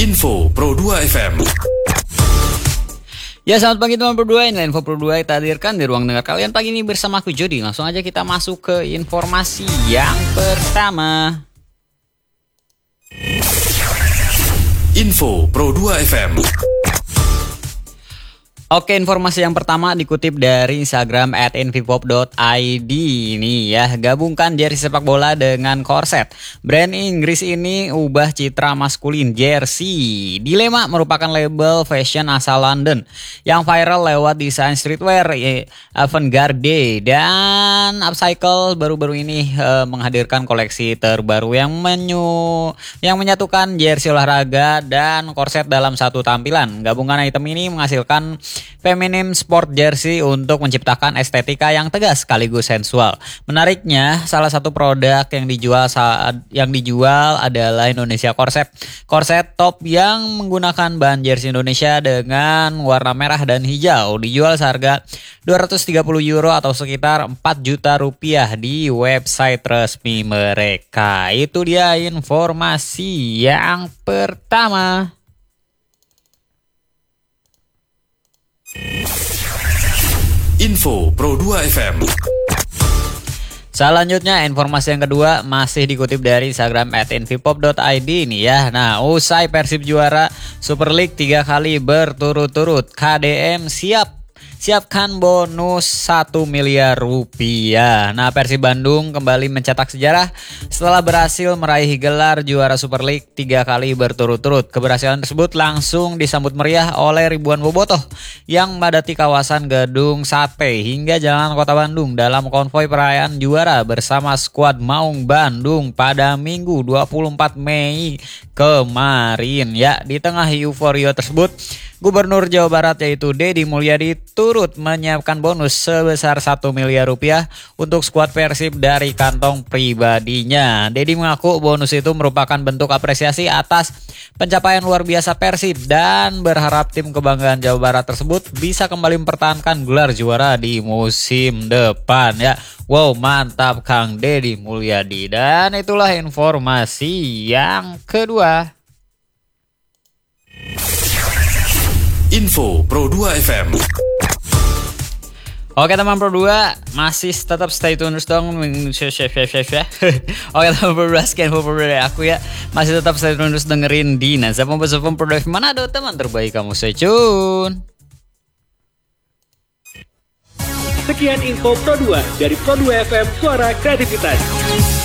Info Pro 2 FM. Ya, selamat pagi teman Pro 2. Inilah Info Pro 2 kita hadirkan di ruang dengar kalian pagi ini bersama aku Jody. Langsung aja kita masuk ke informasi yang pertama. Info Pro 2 FM. Oke, informasi yang pertama dikutip dari Instagram @invipop.id nih ya. Gabungkan jersey sepak bola dengan korset. Brand Inggris ini ubah citra maskulin jersey. Dilema merupakan label fashion asal London yang viral lewat desain streetwear avant-garde dan upcycle baru-baru ini menghadirkan koleksi terbaru yang menyatukan jersey olahraga dan korset dalam satu tampilan. Gabungan item ini menghasilkan feminim sport jersey untuk menciptakan estetika yang tegas sekaligus sensual. Menariknya, salah satu produk yang dijual adalah Indonesia Corset. Corset top yang menggunakan bahan jersey Indonesia dengan warna merah dan hijau dijual seharga €230 atau sekitar 4 juta rupiah di website resmi mereka. Itu dia informasi yang pertama. Info Pro 2 FM. Selanjutnya informasi yang kedua masih dikutip dari Instagram @invipop.id nih ya. Nah, usai Persib juara Super League 3 kali berturut-turut, KDM siapkan bonus 1 miliar rupiah. Nah, Persib Bandung kembali mencetak sejarah setelah berhasil meraih gelar juara Super League 3 kali berturut-turut. Keberhasilan tersebut langsung disambut meriah oleh ribuan bobotoh yang memadati kawasan Gedung Sate hingga Jalan Kota Bandung dalam konvoi perayaan juara bersama skuad Maung Bandung pada Minggu 24 Mei kemarin ya. Di tengah euforia tersebut, Gubernur Jawa Barat yaitu Deddy Mulyadi turut menyiapkan bonus sebesar 1 miliar rupiah untuk skuad Persib dari kantong pribadinya. Deddy mengaku bonus itu merupakan bentuk apresiasi atas pencapaian luar biasa Persib dan berharap tim kebanggaan Jawa Barat tersebut bisa kembali mempertahankan gelar juara di musim depan ya. Wow, mantap Kang Deddy Mulyadi. Dan itulah informasi yang kedua. Info Pro 2 FM. Oke teman Pro 2, masih tetap stay tune terus dong. Oke teman Pro 2, sekian Pro 2 dari aku ya. Masih tetap stay tune terus dengerin di Nasa Pro 2 mana ada teman terbaik kamu, stay tune. Sekian info Pro 2 dari Pro 2 FM, suara kreativitas.